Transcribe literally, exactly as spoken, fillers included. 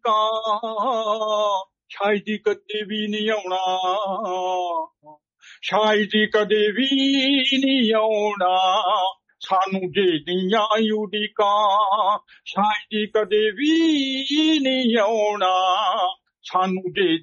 ਉਡੀਕਾਂ, ਸ਼ਾਇਦ ਹੀ ਕਦੇ ਵੀ ਨਹੀਂ ਆਉਣਾ, ਸ਼ਾਇਦ ਹੀ ਕਦੇ ਵੀ ਨਹੀਂ ਆਉਣਾ, ਸਾਨੂੰ ਜੇ ਦੀਆਂ ਉਡੀਕਾਂ, ਸ਼ਾਇਦ ਹੀ ਕਦੇ ਵੀ ਨਹੀਂ ਆਉਣਾ, ਸਾਨੂੰ ਜੇ